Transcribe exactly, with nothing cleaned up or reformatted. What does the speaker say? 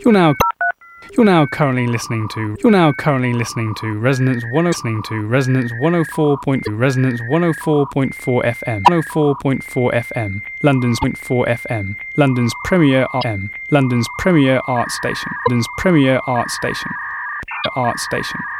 You're now you're now currently listening to you're now currently listening to Resonance one listening to Resonance one oh four point two Resonance one oh four point four F M one oh four point four F M London's point four F M London's premier R M London's premier art station London's premier art station art station